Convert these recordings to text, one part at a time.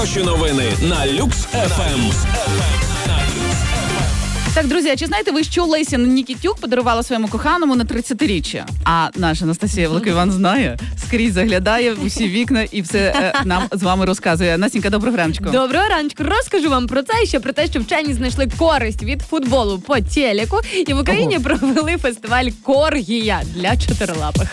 Найкращі новини на Люкс ФМ. Так, друзі, а чи знаєте ви, що Леся Нікітюк подарувала своєму коханому на 30-річчя? А наша Анастасія Великий-Іван знає, скрізь заглядає в усі вікна і все нам з вами розказує. Настенька, доброго раночку. Доброго раночку. Розкажу вам про це і ще про те, що вчені знайшли користь від футболу по телеку і в Україні провели фестиваль «Коргія» для чотирилапих.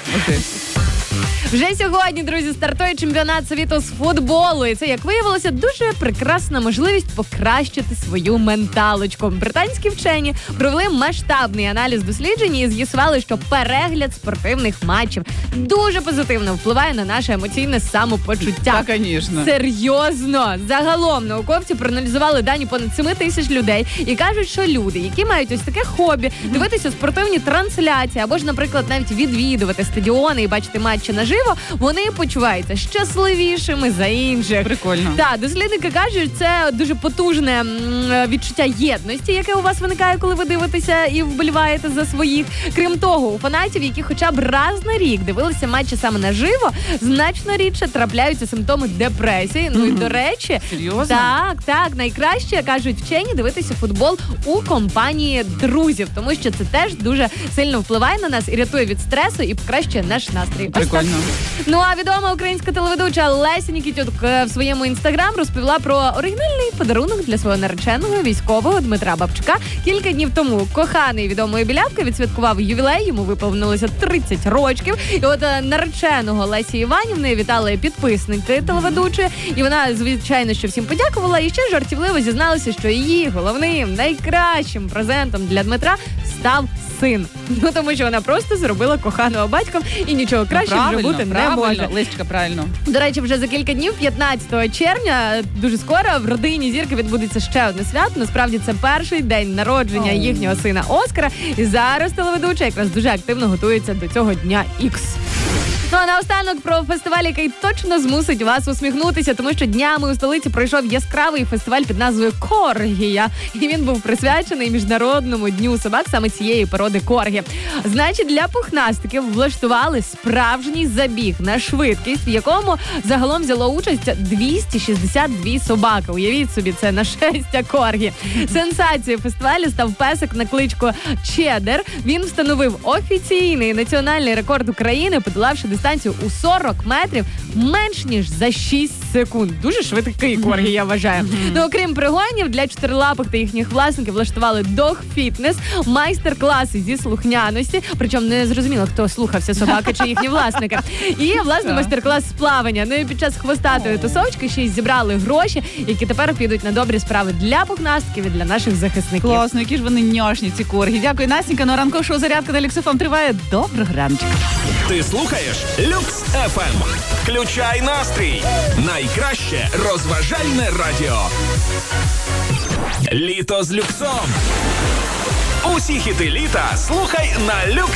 Вже сьогодні, друзі, стартує чемпіонат світу з футболу. І це, як виявилося, дуже прекрасна можливість покращити свою менталочку. Британські вчені провели масштабний аналіз досліджень і з'ясували, що перегляд спортивних матчів дуже позитивно впливає на наше емоційне самопочуття. Так, звісно. Серйозно. Загалом науковці проаналізували дані понад 7 тисяч людей і кажуть, що люди, які мають ось таке хобі, дивитися спортивні трансляції або ж, наприклад, навіть відвідувати стадіони і бачити матчі наживо, вони почуваються щасливішими за інших. Прикольно. Так, дослідники кажуть, це дуже потужне відчуття єдності, яке у вас виникає, коли ви дивитеся і вболіваєте за своїх. Крім того, у фанатів, які хоча б раз на рік дивилися матчі саме наживо, значно рідше трапляються симптоми депресії. Ну і, до речі, серйозно? Так, найкраще, кажуть вчені, дивитися футбол у компанії друзів, тому що це теж дуже сильно впливає на нас і рятує від стресу і покращує наш настрій. Прикольно. Ну а відома українська телеведуча Леся Нікітюк в своєму інстаграм розповіла про оригінальний подарунок для свого нареченого військового Дмитра Бабчука. Кілька днів тому коханий відомої білявки відсвяткував ювілей, йому виповнилося 30 років. І от нареченого Лесі Іванівни вітали підписники телеведучої, і вона, звичайно, що всім подякувала, і ще жартівливо зізналася, що її головним, найкращим презентом для Дмитра став син. Ну, тому що вона просто зробила коханого батьком і нічого краще вже бути не може. Лесечка, правильно. До речі, вже за кілька днів, 15 червня, дуже скоро в родині зірки відбудеться ще одне свято. Насправді це перший день народження їхнього сина Оскара. І зараз телеведуча якраз дуже активно готується до цього дня Ікс. Ну а наостанок про фестиваль, який точно змусить вас усміхнутися, тому що днями у столиці пройшов яскравий фестиваль під назвою «Коргія». І він був присвячений Міжнародному дню собак саме цієї породи коргі. Значить, для пухнастиків влаштували справжній забіг на швидкість, в якому загалом взяло участь 262 собаки. Уявіть собі, це нашестя коргі. Сенсацією фестивалю став песик на кличку Чеддер. Він встановив офіційний національний рекорд України, подолавши дистанцію у 40 метрів менш ніж за 6 секунд. Дуже швидкий коргі, я вважаю. Ну, окрім пригонів, для чотирилапих та їхніх власників влаштували дог-фітнес, майстер-класи зі слухняності, причому не зрозуміло, хто слухався, собаки чи їхні власники. І, власне, майстер-клас з плавання. Ну і під час хвостатої тусовочки ще й зібрали гроші, які тепер підуть на добрі справи для пухнастиків і для наших захисників. Класно, які ж вони няшні, ці коргі. Дякую, Настенька. Ну, ранкове шоу «Зарядка» на Люкс ФМ триває. Доброго раночка. Ти слухаєш Люкс ФМ. Включай настрій. Найкраще розважальне радіо. Літо з люксом. Усі хіти літа слухай на Люкс